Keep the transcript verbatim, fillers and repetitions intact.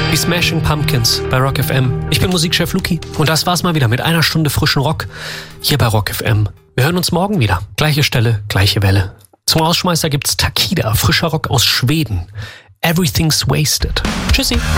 Die Smashing Pumpkins bei Rock F M. Ich bin Musikchef Luki und das war's mal wieder mit einer Stunde frischen Rock hier bei Rock F M. Wir hören uns morgen wieder. Gleiche Stelle, gleiche Welle. Zum Ausschmeißer gibt's Takida, frischer Rock aus Schweden. Everything's Wasted. Tschüssi.